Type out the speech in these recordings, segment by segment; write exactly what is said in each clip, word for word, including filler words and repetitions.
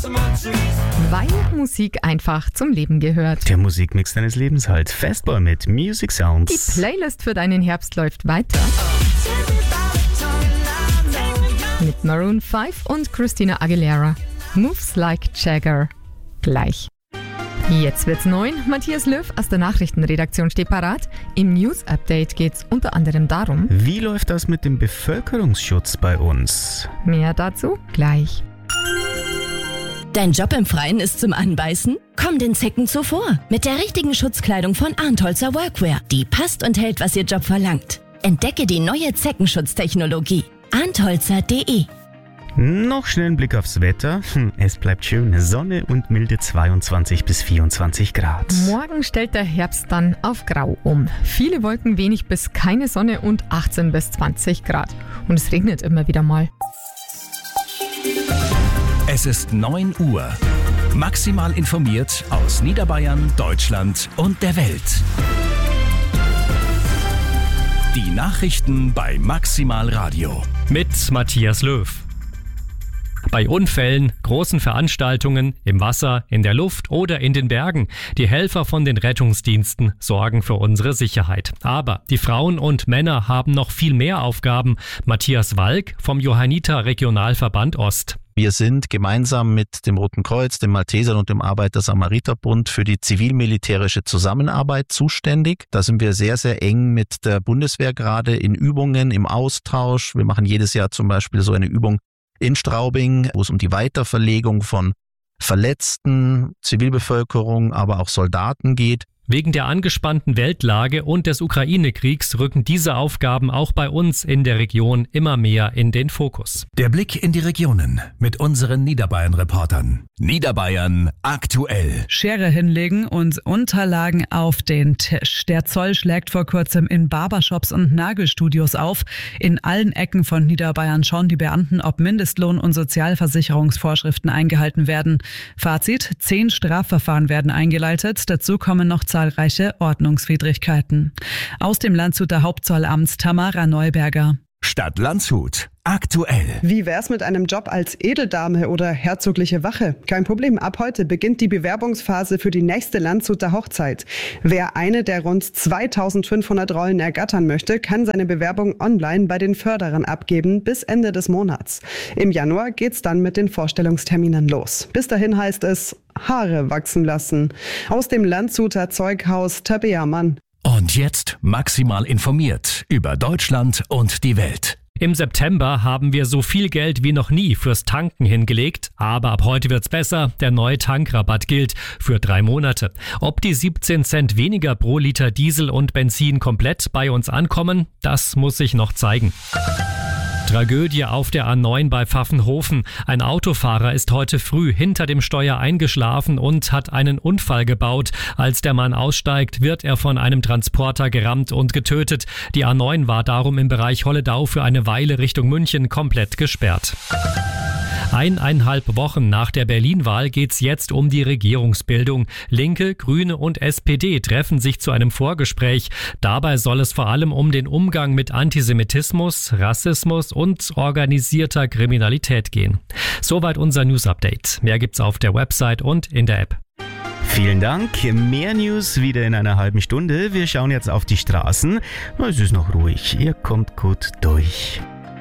Weil Musik einfach zum Leben gehört. Der Musikmix deines Lebens halt. Fastball mit Music Sounds. Die Playlist für deinen Herbst läuft weiter. Mit Maroon fünf und Christina Aguilera. Moves Like Jagger. Gleich. Jetzt wird's neun. Matthias Löw aus der Nachrichtenredaktion steht parat. Im News-Update geht's unter anderem darum: Wie läuft das mit dem Bevölkerungsschutz bei uns? Mehr dazu gleich. Dein Job im Freien ist zum Anbeißen? Komm den Zecken zuvor mit der richtigen Schutzkleidung von Arntholzer Workwear. Die passt und hält, was Ihr Job verlangt. Entdecke die neue Zeckenschutztechnologie. arntholzer punkt de. Noch schnell ein Blick aufs Wetter. Es bleibt schön. Sonne und milde zweiundzwanzig bis vierundzwanzig Grad. Morgen stellt der Herbst dann auf Grau um. Viele Wolken, wenig bis keine Sonne und achtzehn bis zwanzig Grad. Und es regnet immer wieder mal. Es ist neun Uhr. Maximal informiert aus Niederbayern, Deutschland und der Welt. Die Nachrichten bei Maximal Radio. Mit Matthias Löw. Bei Unfällen, großen Veranstaltungen, im Wasser, in der Luft oder in den Bergen. Die Helfer von den Rettungsdiensten sorgen für unsere Sicherheit. Aber die Frauen und Männer haben noch viel mehr Aufgaben. Matthias Walk vom Johanniter Regionalverband Ost. Wir sind gemeinsam mit dem Roten Kreuz, dem Maltesern und dem Arbeiter-Samariter-Bund für die zivil-militärische Zusammenarbeit zuständig. Da sind wir sehr, sehr eng mit der Bundeswehr gerade in Übungen, im Austausch. Wir machen jedes Jahr zum Beispiel so eine Übung in Straubing, wo es um die Weiterverlegung von Verletzten, Zivilbevölkerung, aber auch Soldaten geht. Wegen der angespannten Weltlage und des Ukraine-Kriegs rücken diese Aufgaben auch bei uns in der Region immer mehr in den Fokus. Der Blick in die Regionen mit unseren Niederbayern-Reportern. Niederbayern aktuell. Schere hinlegen und Unterlagen auf den Tisch. Der Zoll schlägt vor kurzem in Barbershops und Nagelstudios auf. In allen Ecken von Niederbayern schauen die Beamten, ob Mindestlohn- und Sozialversicherungsvorschriften eingehalten werden. Fazit: zehn Strafverfahren werden eingeleitet. Dazu kommen noch zahlreiche Ordnungswidrigkeiten. Aus dem Landshuter Hauptzollamt Tamara Neuberger. Stadt Landshut aktuell. Wie wär's mit einem Job als Edeldame oder herzogliche Wache? Kein Problem, ab heute beginnt die Bewerbungsphase für die nächste Landshuter Hochzeit. Wer eine der rund zweitausendfünfhundert Rollen ergattern möchte, kann seine Bewerbung online bei den Förderern abgeben bis Ende des Monats. Im Januar geht's dann mit den Vorstellungsterminen los. Bis dahin heißt es Haare wachsen lassen. Aus dem Landshuter Zeughaus Tabea Mann. Und jetzt maximal informiert über Deutschland und die Welt. Im September haben wir so viel Geld wie noch nie fürs Tanken hingelegt, aber ab heute wird's besser. Der neue Tankrabatt gilt für drei Monate. Ob die siebzehn Cent weniger pro Liter Diesel und Benzin komplett bei uns ankommen, das muss sich noch zeigen. Tragödie auf der A neun bei Pfaffenhofen. Ein Autofahrer ist heute früh hinter dem Steuer eingeschlafen und hat einen Unfall gebaut. Als der Mann aussteigt, wird er von einem Transporter gerammt und getötet. Die A neun war darum im Bereich Holledau für eine Weile Richtung München komplett gesperrt. Eineinhalb Wochen nach der Berlin-Wahl geht's jetzt um die Regierungsbildung. Linke, Grüne und S P D treffen sich zu einem Vorgespräch. Dabei soll es vor allem um den Umgang mit Antisemitismus, Rassismus und organisierter Kriminalität gehen. Soweit unser News-Update. Mehr gibt's auf der Website und in der App. Vielen Dank. Mehr News wieder in einer halben Stunde. Wir schauen jetzt auf die Straßen. Es ist noch ruhig. Ihr kommt gut durch.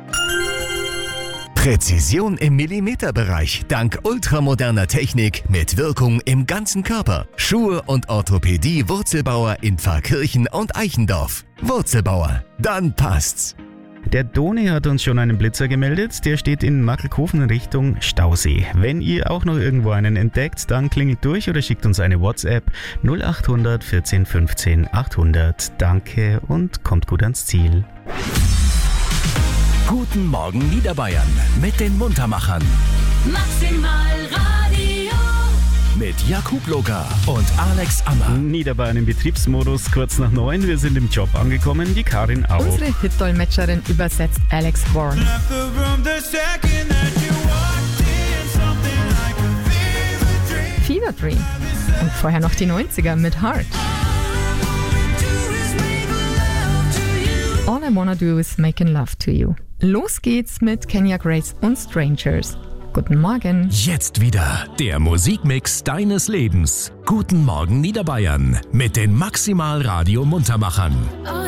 Präzision im Millimeterbereich dank ultramoderner Technik mit Wirkung im ganzen Körper. Schuhe und Orthopädie Wurzelbauer in Pfarrkirchen und Eichendorf. Wurzelbauer, dann passt's. Der Doni hat uns schon einen Blitzer gemeldet, der steht in Mackelkofen Richtung Stausee. Wenn ihr auch noch irgendwo einen entdeckt, dann klingelt durch oder schickt uns eine WhatsApp null acht hundert vierzehn fünfzehn achthundert. Danke und kommt gut ans Ziel. Guten Morgen Niederbayern mit den Muntermachern. Maximal Radio. Mit Jakub Loga und Alex Ammer. Niederbayern im Betriebsmodus, kurz nach neun. Wir sind im Job angekommen, die Karin auch. Unsere Hitdolmetscherin übersetzt Alex Warren. Fever Dream. Und vorher noch die neunziger mit Heart. All I Wanna Do Is Making Love to You. Los geht's mit Kenya Grace und Strangers. Guten Morgen. Jetzt wieder der Musikmix deines Lebens. Guten Morgen Niederbayern mit den Maximal Radio Muntermachern.